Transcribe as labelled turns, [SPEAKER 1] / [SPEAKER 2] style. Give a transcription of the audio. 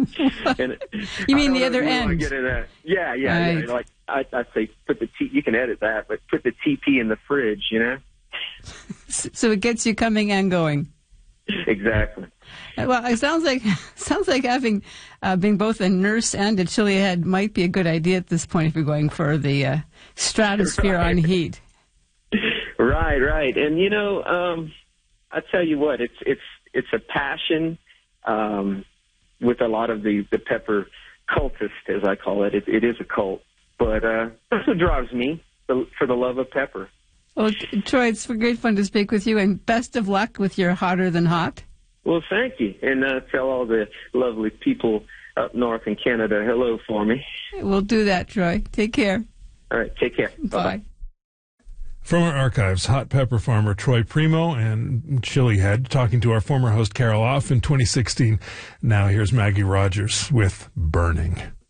[SPEAKER 1] And
[SPEAKER 2] You mean the other end?
[SPEAKER 1] Get in that. Yeah.
[SPEAKER 2] Right.
[SPEAKER 1] Like I'd say, you can edit that, but put the TP in the fridge.
[SPEAKER 2] So it gets you coming and going.
[SPEAKER 1] Exactly.
[SPEAKER 2] Well, it sounds like having being both a nurse and a chili head might be a good idea at this point if you're going for the stratosphere on heat.
[SPEAKER 1] Right. And I tell you what, it's a passion with a lot of the pepper cultists, as I call it. It is a cult, but that's what drives me, for the love of pepper.
[SPEAKER 2] Well, Troy, it's great fun to speak with you, and best of luck with your Hotter Than Hot. Well,
[SPEAKER 1] thank you, and tell all the lovely people up north in Canada hello for me.
[SPEAKER 2] We'll do that, Troy. Take care.
[SPEAKER 1] All right, take care.
[SPEAKER 2] Bye.
[SPEAKER 1] Bye-bye.
[SPEAKER 3] From our archives, hot pepper farmer Troy Primo and chili head talking to our former host Carol Off in 2016. Now here's Maggie Rogers with Burning.